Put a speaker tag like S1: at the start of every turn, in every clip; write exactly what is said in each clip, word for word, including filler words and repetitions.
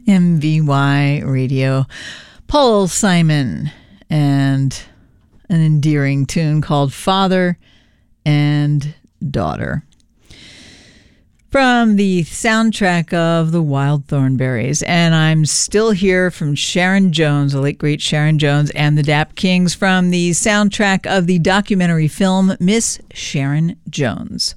S1: M V Y Radio. Paul Simon and an endearing tune called Father and Daughter, from the soundtrack of The Wild Thornberrys. And I'm still here from Sharon Jones, the late great Sharon Jones, and the Dap Kings, from the soundtrack of the documentary film Miss Sharon Jones.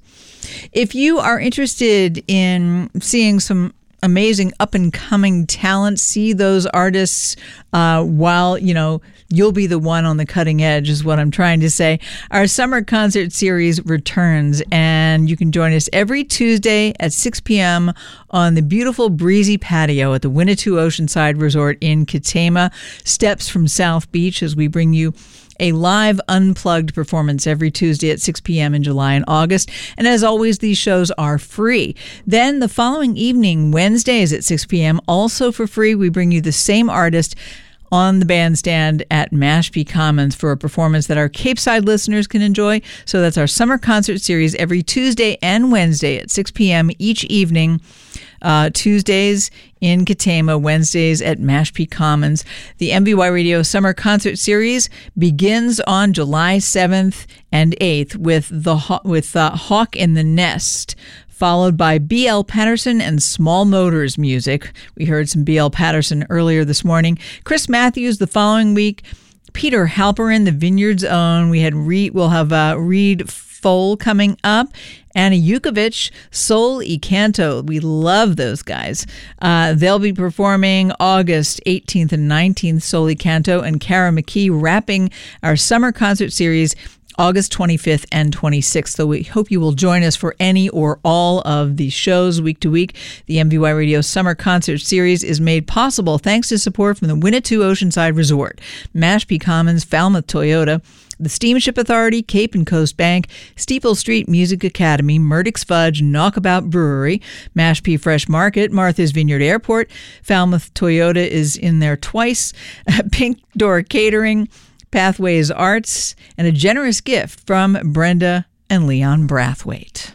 S1: If you are interested in seeing some amazing up-and-coming talent, see those artists uh, while, you know, you'll be the one on the cutting edge is what I'm trying to say. Our summer concert series returns, and you can join us every Tuesday at six p.m. on the beautiful breezy patio at the Winnetou Oceanside Resort in Katama, steps from South Beach, as we bring you a live unplugged performance every Tuesday at six p.m. in July and August. And as always, these shows are free. Then the following evening, Wednesdays at six p.m., also for free, we bring you the same artist on the bandstand at Mashpee Commons for a performance that our Cape Side listeners can enjoy. So that's our summer concert series every Tuesday and Wednesday at six p.m. each evening. Uh, Tuesdays in Katama, Wednesdays at Mashpee Commons. The M V Y Radio Summer Concert Series begins on July seventh and eighth with the with uh, Hawk in the Nest, followed by B L Patterson and Small Motors music. We heard some B L Patterson earlier this morning. Chris Matthews the following week. Peter Halperin, the Vineyard's Own. We had Reed. We'll have uh, Reed Foal coming up. Anna Yukovic, Soul y Canto. We love those guys. Uh, they'll be performing August eighteenth and nineteenth, Soul y Canto, and Kara McKee wrapping our summer concert series August twenty-fifth and twenty-sixth. So we hope you will join us for any or all of these shows week to week. The M V Y Radio Summer Concert Series is made possible thanks to support from the Winnetou Oceanside Resort, Mashpee Commons, Falmouth Toyota, the Steamship Authority, Cape and Coast Bank, Steeple Street Music Academy, Murdoch's Fudge, Knockabout Brewery, Mashpee Fresh Market, Martha's Vineyard Airport, Falmouth Toyota is in there twice, Pink Door Catering, Pathways Arts, and a generous gift from Brenda and Leon Brathwaite.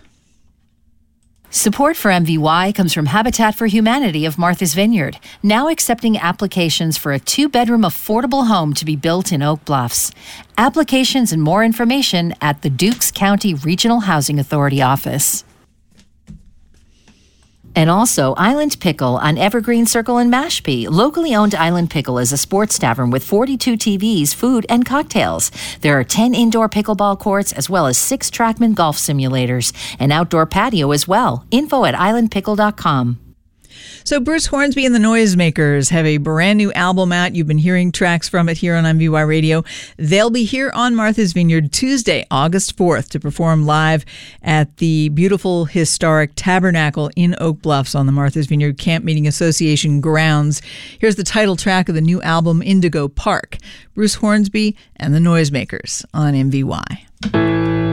S2: Support for M V Y comes from Habitat for Humanity of Martha's Vineyard, now accepting applications for a two-bedroom affordable home to be built in Oak Bluffs. Applications and more information at the Dukes County Regional Housing Authority office. And also Island Pickle on Evergreen Circle in Mashpee. Locally owned Island Pickle is a sports tavern with forty-two T Vs, food, and cocktails. There are ten indoor pickleball courts as well as six Trackman golf simulators. An outdoor patio as well. Info at island pickle dot com.
S1: So Bruce Hornsby and the Noisemakers have a brand new album out. You've been hearing tracks from it here on M V Y Radio. They'll be here on Martha's Vineyard Tuesday, August fourth, to perform live at the beautiful historic Tabernacle in Oak Bluffs on the Martha's Vineyard Camp Meeting Association grounds. Here's the title track of the new album, Indigo Park. Bruce Hornsby and the Noisemakers on M V Y.